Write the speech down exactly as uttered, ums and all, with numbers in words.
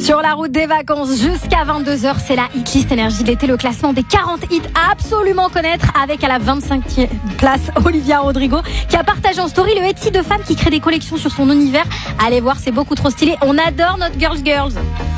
Sur la route des vacances jusqu'à vingt-deux heures, c'est la Hitlist Énergie de l'été, le classement des quarante hits à absolument connaître, avec à la vingt-cinquième place Olivia Rodrigo qui a partagé en story le Etsy de femme qui crée des collections sur son univers. Allez voir, c'est beaucoup trop stylé. On adore notre Girls Girls.